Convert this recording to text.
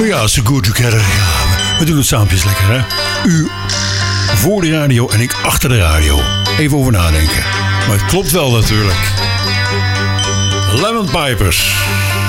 Ja, so good together. Ja, we doen het saampjes lekker, hè? U voor de radio en ik achter de radio. Even over nadenken. Maar het klopt wel natuurlijk. Lemon Pipers.